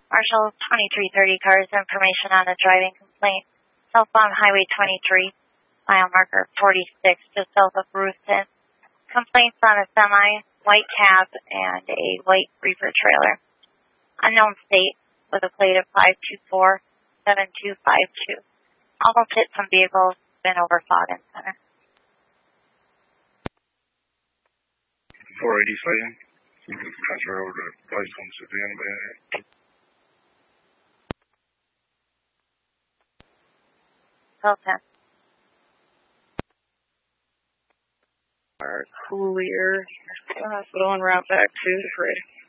Marshall 2330 cars, information on a driving complaint. Southbound Highway 23, mile marker 46, just south of Ruthven. Complaints on a semi, white cab, and a white reefer trailer. Unknown state with a plate of 524-7252. Almost hit some vehicles, been over Fogden Center. 487. Transfer over to place on Savannah Bennett. Hilton. Our Coulier Hospital en route back to the parade.